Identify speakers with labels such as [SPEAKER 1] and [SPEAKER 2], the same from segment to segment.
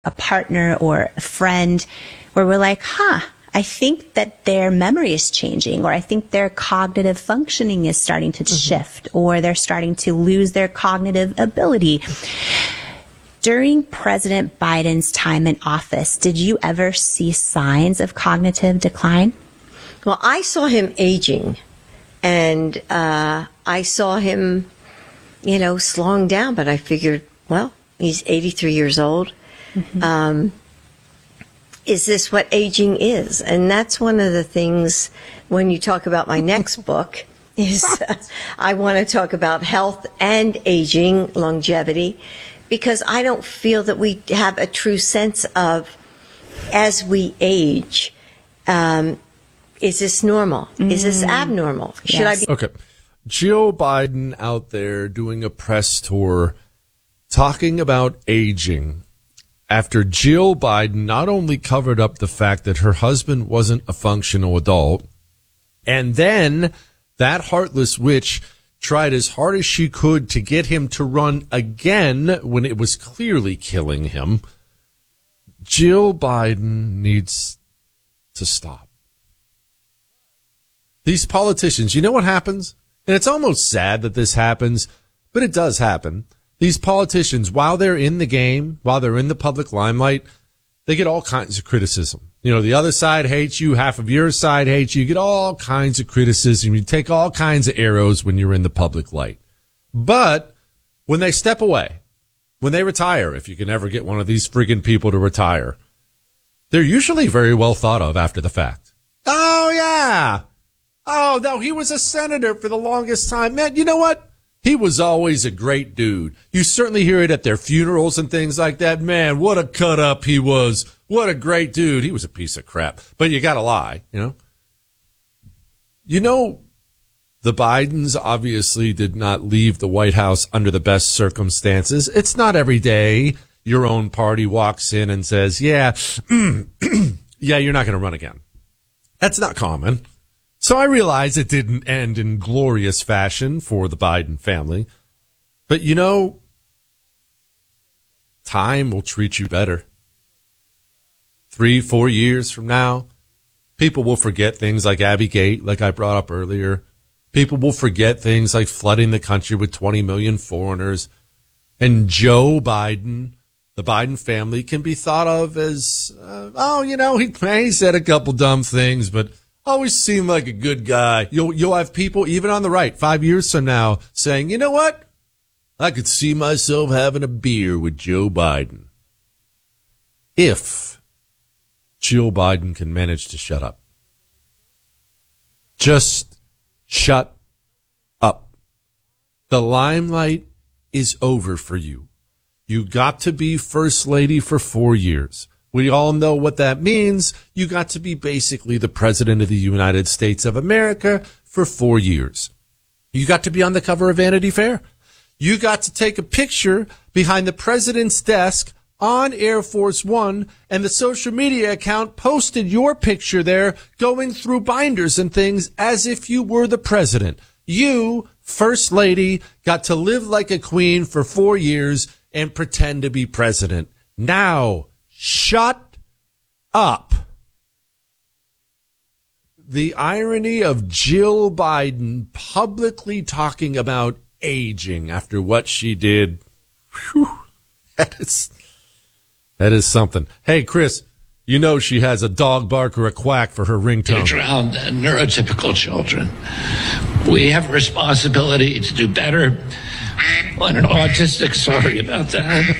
[SPEAKER 1] a partner or a friend where we're like, I think that their memory is changing, or I think their cognitive functioning is starting to shift, or they're starting to lose their cognitive ability. During President Biden's time in office, did you ever see signs of cognitive decline?
[SPEAKER 2] Well, I saw him aging, and I saw him, slowing down, but I figured, well, he's 83 years old. Mm-hmm. Is this what aging is? And that's one of the things when you talk about my next book is I want to talk about health and aging, longevity, because I don't feel that we have a true sense of, as we age, is this normal? Is this abnormal?
[SPEAKER 1] Yes.
[SPEAKER 2] Should I be?
[SPEAKER 3] Okay. Joe Biden out there doing a press tour talking about aging after Jill Biden not only covered up the fact that her husband wasn't a functional adult, and then that heartless witch tried as hard as she could to get him to run again when it was clearly killing him. Jill Biden needs to stop. These politicians, you know what happens? And it's almost sad that this happens, but it does happen. These politicians, while they're in the game, while they're in the public limelight, they get all kinds of criticism. The other side hates you, half of your side hates you. You get all kinds of criticism. You take all kinds of arrows when you're in the public light. But when they step away, when they retire, if you can ever get one of these friggin' people to retire, they're usually very well thought of after the fact. Oh, yeah. Oh, no, he was a senator for the longest time. Man, you know what? He was always a great dude. You certainly hear it at their funerals and things like that. Man, what a cut up he was. What a great dude. He was a piece of crap. But you gotta lie, the Bidens obviously did not leave the White House under the best circumstances. It's not every day your own party walks in and says, yeah, you're not going to run again. That's not common. So I realize it didn't end in glorious fashion for the Biden family. But, time will treat you better. 3-4 years from now, people will forget things like Abbey-gate, like I brought up earlier. People will forget things like flooding the country with 20 million foreigners. And Joe Biden, the Biden family, can be thought of as, he said a couple dumb things, but always seemed like a good guy. You'll have people, even on the right, 5 years from now, saying, you know what? I could see myself having a beer with Joe Biden. If Jill Biden can manage to shut up. Just shut up. The limelight is over for you. You got to be First Lady for 4 years. We all know what that means. You got to be basically the President of the United States of America for 4 years. You got to be on the cover of Vanity Fair. You got to take a picture behind the president's desk on Air Force One, and the social media account posted your picture there going through binders and things as if you were the president. You, First Lady, got to live like a queen for 4 years and pretend to be president. Now, shut up. The irony of Jill Biden publicly talking about aging after what she did. Whew, that is something. Hey, Chris, she has a dog bark or a quack for her ringtone.
[SPEAKER 4] Around neurotypical children. We have a responsibility to do better on an autistic. Sorry about that.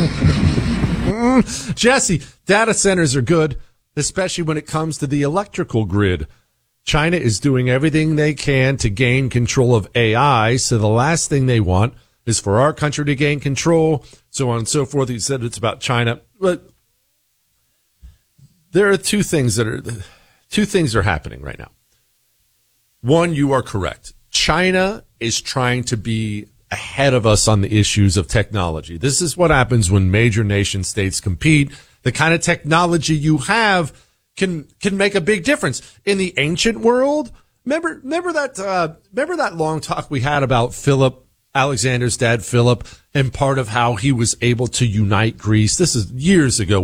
[SPEAKER 3] Jesse, data centers are good, especially when it comes to the electrical grid. China is doing everything they can to gain control of AI, so the last thing they want is for our country to gain control, so on and so forth. He said it's about China. But there are two things are happening right now. One, you are correct. China is trying to be ahead of us on the issues of technology. This is what happens when major nation states compete. The kind of technology you have can make a big difference. In the ancient world, remember that long talk we had about Philip Alexander's dad, Philip, and part of how he was able to unite Greece. This is years ago.